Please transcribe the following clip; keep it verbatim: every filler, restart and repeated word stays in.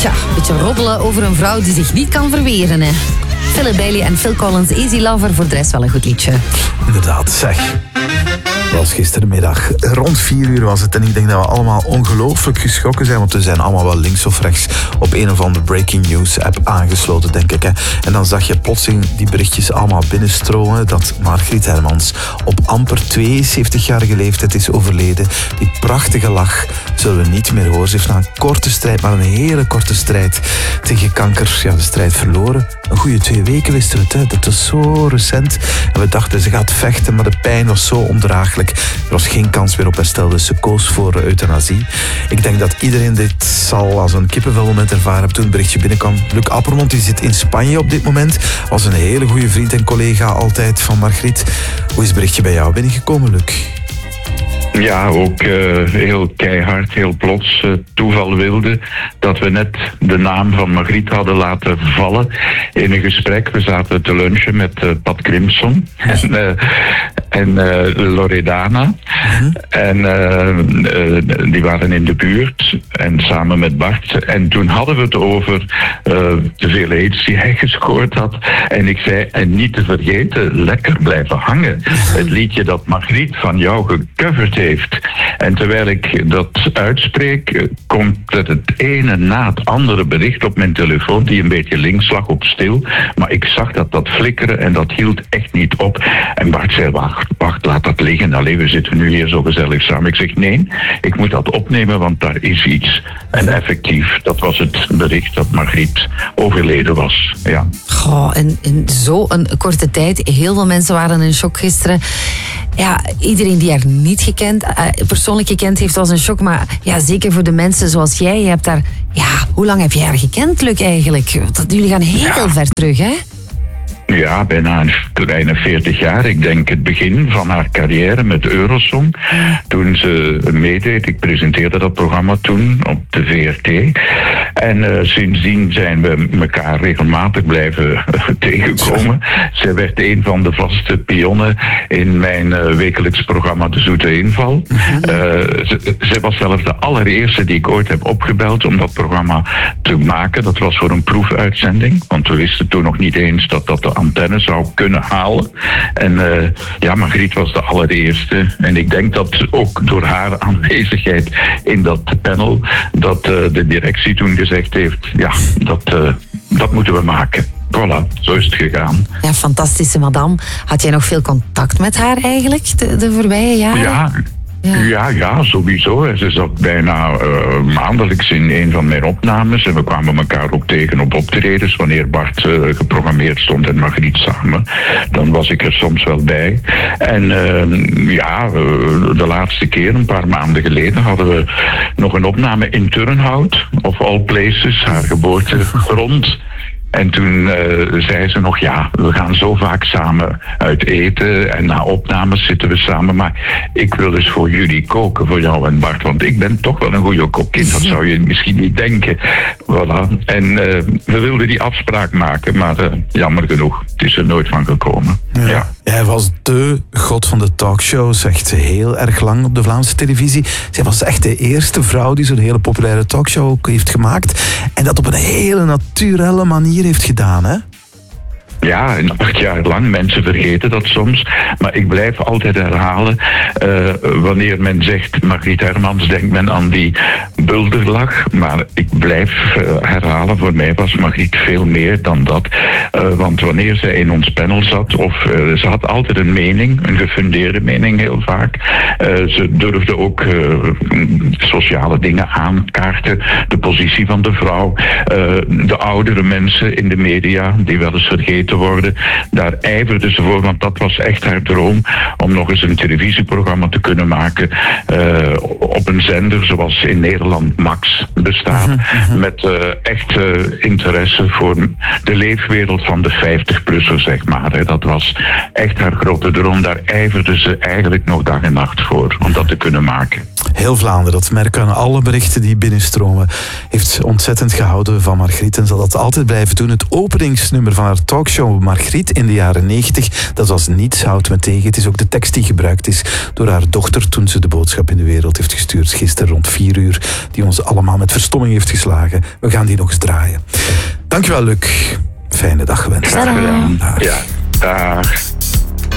Tja, een beetje roddelen over een vrouw die zich niet kan verweren, hè. Philip Bailey en Phil Collins, Easy Lover, voor de rest wel een goed liedje. Inderdaad, zeg. Het was gistermiddag. Rond vier uur was het en ik denk dat we allemaal ongelooflijk geschrokken zijn, want we zijn allemaal wel links of rechts op een of andere breaking news app aangesloten, denk ik. Hè. En dan zag je plotseling die berichtjes allemaal binnenstromen dat Margriet Hermans op amper tweeënzeventigjarige leeftijd is overleden. Die prachtige lach zullen we niet meer horen. Ze heeft na een korte strijd, maar een hele korte strijd tegen kanker, ja, de strijd verloren. Een goede twee weken wisten we het, hè. Dat was zo recent. En we dachten, ze gaat vechten, maar de pijn was zo ondraaglijk. Er was geen kans meer op herstel, dus ze koos voor euthanasie. Ik denk dat iedereen dit zal als een kippenvelmoment ervaren hebben toen het berichtje binnenkwam. Luc Appermond, die zit in Spanje op dit moment. Was een hele goede vriend en collega altijd van Margriet. Hoe is het berichtje bij jou binnengekomen, Luc? Ja, ook uh, heel keihard, heel plots. Uh, toeval wilde dat we net de naam van Margriet hadden laten vallen in een gesprek. We zaten te lunchen met uh, Pat Crimson en, uh, en uh, Loredana. Uh-huh. En uh, uh, die waren in de buurt en samen met Bart. En toen hadden we het over uh, de vele hits die hij gescoord had. En ik zei, en niet te vergeten, lekker blijven hangen. Het liedje dat Margriet van jou gecoverd heeft. Heeft. En terwijl ik dat uitspreek, komt het, het ene na het andere bericht op mijn telefoon die een beetje links lag op stil. Maar ik zag dat dat flikkeren en dat hield echt niet op. En Bart zei, wacht, wacht, laat dat liggen. Allee, we zitten nu hier zo gezellig samen. Ik zeg, nee, ik moet dat opnemen, want daar is iets. En effectief, dat was het bericht dat Margriet overleden was. Ja. Goh, en in zo'n korte tijd, heel veel mensen waren in shock gisteren. Ja, iedereen die haar niet gekend, uh, persoonlijk gekend heeft, was een shock. Maar ja, zeker voor de mensen zoals jij, je hebt daar... Ja, hoe lang heb jij haar gekend, Luc, eigenlijk? Want jullie gaan heel ja. ver terug, hè? Ja, bijna een kleine veertig jaar. Ik denk het begin van haar carrière met Eurosong. Toen ze meedeed, ik presenteerde dat programma toen op de V R T. En uh, sindsdien zijn we elkaar regelmatig blijven uh, tegenkomen. Zij werd een van de vaste pionnen in mijn uh, wekelijks programma De Zoete Inval. Uh, ze, ze was zelfs de allereerste die ik ooit heb opgebeld om dat programma te maken. Dat was voor een proefuitzending, want we wisten toen nog niet eens dat dat de antenne zou kunnen halen. En uh, ja, Margriet was de allereerste. En ik denk dat ook door haar aanwezigheid in dat panel, dat uh, de directie toen gezegd heeft, ja, dat, uh, dat moeten we maken. Voilà, zo is het gegaan. Ja, fantastische madame. Had jij nog veel contact met haar eigenlijk de, de voorbije jaren? Ja. Ja. ja, ja, sowieso. Ze zat bijna uh, maandelijks in een van mijn opnames. En we kwamen elkaar ook tegen op optredens. Wanneer Bart uh, geprogrammeerd stond en Margriet samen. Dan was ik er soms wel bij. En uh, ja, uh, de laatste keer, een paar maanden geleden, hadden we nog een opname in Turnhout. Of all places, haar geboortegrond. En toen uh, zei ze nog, ja, we gaan zo vaak samen uit eten en na opnames zitten we samen. Maar ik wil eens voor jullie koken, voor jou en Bart. Want ik ben toch wel een goede kokkind, dat zou je misschien niet denken. Voilà. En uh, we wilden die afspraak maken, maar uh, jammer genoeg, het is er nooit van gekomen. Ja. Ja. Hij was de god van de talkshows, echt heel erg lang op de Vlaamse televisie. Zij was echt de eerste vrouw die zo'n hele populaire talkshow ook heeft gemaakt. En dat op een hele naturelle manier heeft gedaan, hè? Ja, en acht jaar lang. Mensen vergeten dat soms. Maar ik blijf altijd herhalen. Uh, wanneer men zegt Margriet Hermans, denkt men aan die bulderlach. Maar ik blijf uh, herhalen. Voor mij was Margriet veel meer dan dat. Uh, want wanneer zij in ons panel zat, of uh, ze had altijd een mening, een gefundeerde mening heel vaak. Uh, ze durfde ook uh, sociale dingen aankaarten. De positie van de vrouw. Uh, de oudere mensen in de media, die wel eens vergeten worden. Daar ijverde ze voor, want dat was echt haar droom om nog eens een televisieprogramma te kunnen maken uh, op een zender zoals in Nederland Max bestaat. Uh-huh. Met uh, echt uh, interesse voor de leefwereld van de vijftig-plusser, zeg maar. Hè. Dat was echt haar grote droom. Daar ijverde ze eigenlijk nog dag en nacht voor om dat te kunnen maken. Heel Vlaanderen, dat merken aan alle berichten die binnenstromen, heeft ontzettend gehouden van Margriet en zal dat altijd blijven doen. Het openingsnummer van haar talkshow van Margriet in de jaren negentig. Dat was Niets houdt me tegen. Het is ook de tekst die gebruikt is door haar dochter toen ze de boodschap in de wereld heeft gestuurd. Gisteren rond vier uur. Die ons allemaal met verstomming heeft geslagen. We gaan die nog eens draaien. Dankjewel, Luc. Fijne dag gewenst. Graag gedaan. Ja, dag.